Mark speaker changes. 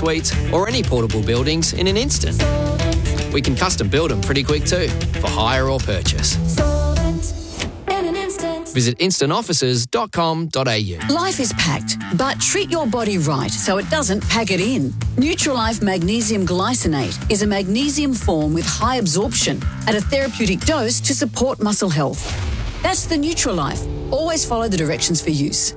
Speaker 1: suites or any portable buildings in an instant. We can custom build them pretty quick too, for hire or purchase. Visit instantoffices.com.au.
Speaker 2: Life is packed, but treat your body right so it doesn't pack it in. Nutrilife Magnesium Glycinate is a magnesium form with high absorption at a therapeutic dose to support muscle health. That's the Nutrilife. Always follow the directions for use.